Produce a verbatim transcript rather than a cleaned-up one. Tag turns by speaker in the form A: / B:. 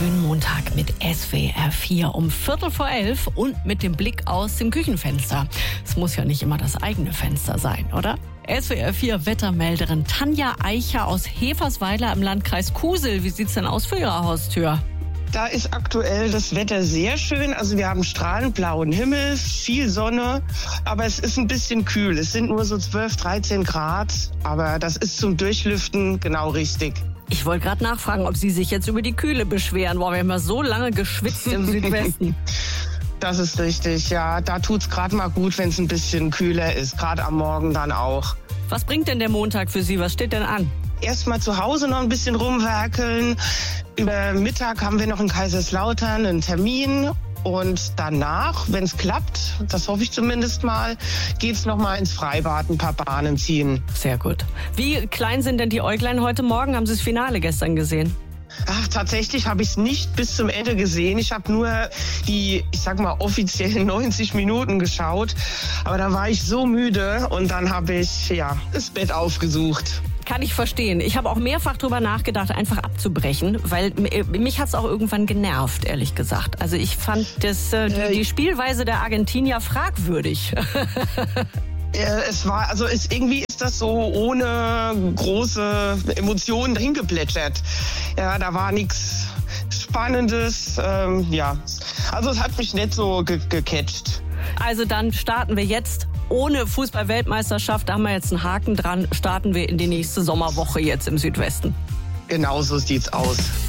A: schönen Montag mit S W R vier um Viertel vor elf und mit dem Blick aus dem Küchenfenster. Es muss ja nicht immer das eigene Fenster sein, oder? S W R vier Wettermelderin Tanja Eicher aus Hefersweiler im Landkreis Kusel. Wie sieht's denn aus für Ihre Haustür?
B: Da ist aktuell das Wetter sehr schön. Also wir haben strahlend blauen Himmel, viel Sonne, aber es ist ein bisschen kühl. Es sind nur so zwölf, dreizehn Grad, aber das ist zum Durchlüften genau richtig.
A: Ich wollte gerade nachfragen, ob Sie sich jetzt über die Kühle beschweren. Boah, wir haben ja so lange geschwitzt im Südwesten.
B: Das ist richtig, ja. Da tut's gerade mal gut, wenn es ein bisschen kühler ist, gerade am Morgen dann auch.
A: Was bringt denn der Montag für Sie? Was steht denn an?
B: Erstmal zu Hause noch ein bisschen rumwerkeln. Über Mittag haben wir noch in Kaiserslautern einen Termin. Und danach, wenn es klappt, das hoffe ich zumindest mal, geht's noch mal ins Freibad, ein paar Bahnen ziehen.
A: Sehr gut. Wie klein sind denn die Äuglein heute Morgen? Haben Sie das Finale gestern gesehen?
B: Ach, tatsächlich habe ich es nicht bis zum Ende gesehen. Ich habe nur die, ich sag mal, offiziellen neunzig Minuten geschaut. Aber da war ich so müde und dann habe ich, ja, das Bett aufgesucht.
A: Kann ich verstehen. Ich habe auch mehrfach drüber nachgedacht, einfach abzubrechen, weil mich hat's auch irgendwann genervt, ehrlich gesagt. Also ich fand das, äh, die, die Spielweise der Argentinier fragwürdig.
B: Es war, also es, irgendwie ist das so ohne große Emotionen dahin geplätschert. Ja, da war nichts Spannendes. Ähm, ja, also es hat mich nicht so ge- gecatcht.
A: Also dann starten wir jetzt ohne Fußball-Weltmeisterschaft. Da haben wir jetzt einen Haken dran. Starten wir in die nächste Sommerwoche jetzt im Südwesten.
B: Genau so sieht's aus.